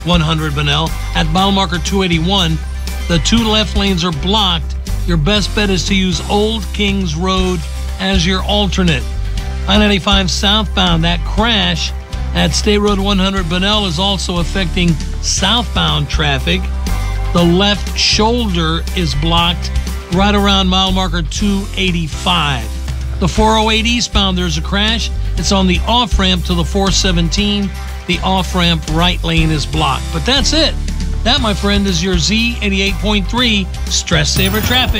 100 Bunnell. At mile marker 281, the 2 left lanes are blocked. Your best bet is to use Old Kings Road as your alternate. I-95 southbound, that crash at State Road 100 Bunnell is also affecting southbound traffic. The left shoulder is blocked right around mile marker 285. The 408 eastbound, there's a crash. It's on the off-ramp to the 417. The off-ramp right lane is blocked. But that's it. That, my friend, is your Z88.3 Stress Saver Traffic.